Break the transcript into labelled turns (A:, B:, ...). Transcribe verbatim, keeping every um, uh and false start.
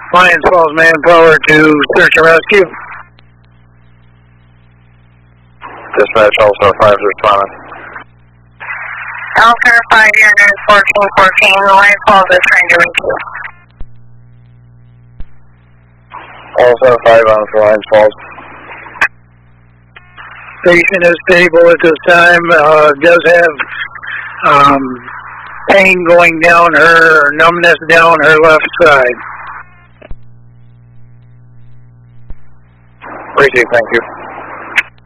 A: Lions Falls manpower to search and rescue.
B: Dispatch, also five responding.
C: Alpha five unit fourteen fourteen, Lions Falls is trying to reach you.
B: Also five on for Lions Falls.
A: Patient is stable at this time, uh, does have um, pain going down her, numbness down her left side.
B: Receive, thank you.